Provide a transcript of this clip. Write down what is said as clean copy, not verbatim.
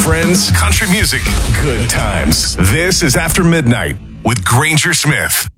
friends, country music, good times. This is After Midnight with Granger Smith.